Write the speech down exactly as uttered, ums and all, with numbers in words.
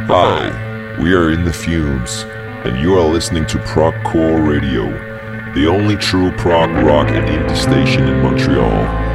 Hi, we are in the fumes, and you are listening to Prog Core Radio, the only true prog rock and indie station in Montreal.